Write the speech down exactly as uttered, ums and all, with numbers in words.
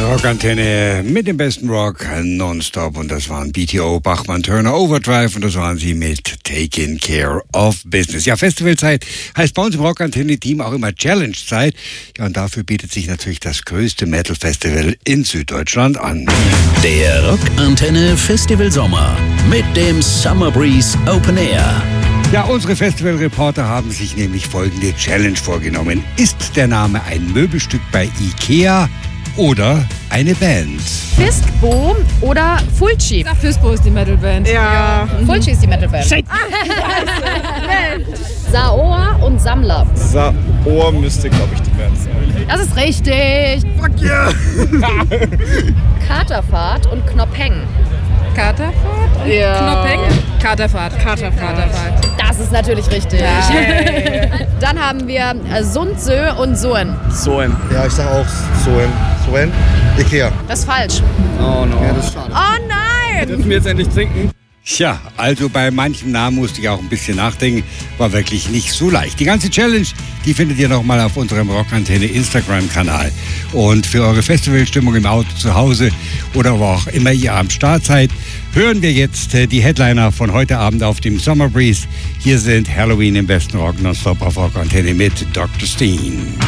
Rockantenne mit dem besten Rock nonstop und das waren B T O, Bachmann Turner Overdrive und das waren sie mit Taking Care of Business. Ja, Festivalzeit heißt bei uns im Rockantenne-Team auch immer Challenge-Zeit. Ja, und dafür bietet sich natürlich das größte Metal-Festival in Süddeutschland an. Der Rockantenne Festival Sommer mit dem Summer Breeze Open Air. Ja, unsere Festivalreporter haben sich nämlich folgende Challenge vorgenommen. Ist der Name ein Möbelstück bei Ikea oder eine Band? Fiskbo oder Fulci? Ach, Fiskbo ist die Metalband. Ja. Mhm. Fulci ist die Metalband. Saor und Sammler. Saor müsste, glaube ich, die Band sein. Das ist richtig. Fuck yeah! Katerfahrt und Knoppeng. Katerfahrt? Und Ja. Knoppeng? Katerfahrt. Katerfahrt. Katerfahrt. Das ist natürlich richtig. Ja. Dann haben wir äh, Sundsö und Soen. Soen. Ja, ich sag auch Soen. Soen? Ikea. Das ist falsch. Oh no. Ja, das ist schade. Oh nein! Dürfen wir jetzt endlich trinken? Tja, also bei manchen Namen musste ich auch ein bisschen nachdenken. War wirklich nicht so leicht. Die ganze Challenge, die findet ihr nochmal auf unserem Rockantenne Instagram-Kanal. Und für eure Festivalstimmung im Auto zu Hause oder wo auch immer ihr am Start seid, hören wir jetzt äh, die Headliner von heute Abend auf dem Summer Breeze. Hier sind Halloween im besten Rock nonstop auf Rockantenne mit Doktor Steen.